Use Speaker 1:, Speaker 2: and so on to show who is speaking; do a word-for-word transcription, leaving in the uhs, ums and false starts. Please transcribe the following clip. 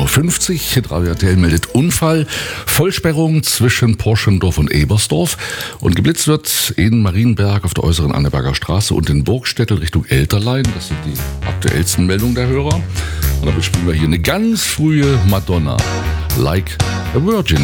Speaker 1: Uhr fünfzig. Hitradio R T L meldet Unfall. Vollsperrung zwischen Porschendorf und Ebersdorf. Und geblitzt wird in Marienberg auf der äußeren Anneberger Straße und in Burgstettel Richtung Elterlein. Das sind die aktuellsten Meldungen der Hörer. Und damit spielen wir hier eine ganz frühe Madonna. Like a Virgin.